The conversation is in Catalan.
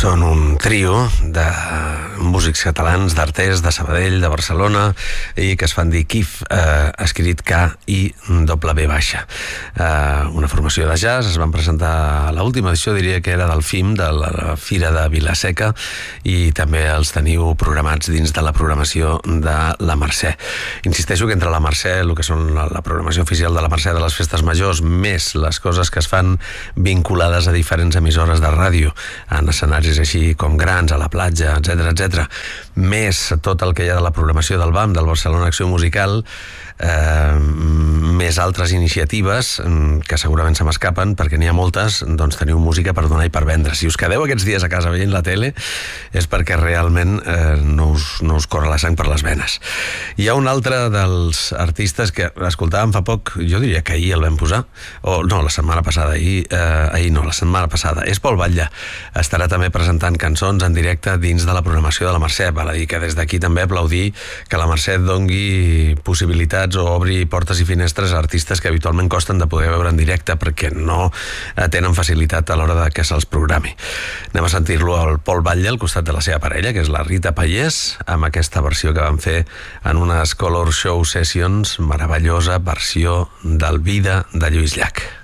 Són un trio de músics catalans, d'arters de Sabadell, de Barcelona, i que es fan dir KIF, escrit K-I-W baixa. Una formació de jazz. Es van presentar a l'última edició, diria que era del FIM, de la Fira de Vila-seca, i també els teniu programats dins de la programació de la Mercè. Insisteixo que entre la Mercè, el que són la programació oficial de la Mercè de les festes majors, més les coses que es fan vinculades a diferents emissores de ràdio, en escenaris així com grans, a la platja, etc., més tot el que hi ha de la programació del BAM, del Barcelona Acció Musical, més altres iniciatives que segurament se m'escapen perquè n'hi ha moltes. Doncs teniu música per donar i per vendre. Si us quedeu aquests dies a casa veient la tele és perquè realment no us corre la sang per les venes. Hi ha un altre dels artistes que escoltàvem fa poc, jo diria que ahir el vam posar, o no, la setmana passada, la setmana passada. És Pol Batlle. Estarà també presentant cançons en directe dins de la programació de la Mercè. Val a dir que des d'aquí també aplaudir que la Mercè dongui possibilitats o obri portes i finestres a artistes que habitualment costen de poder veure en directe perquè no tenen facilitat a l'hora de que se'ls programi. Anem a sentir-lo al Pol Batlle al costat de la seva parella, que és la Rita Pallés, amb aquesta versió que van fer en unes Color Show Sessions, meravellosa versió del Vida de Lluís Llach.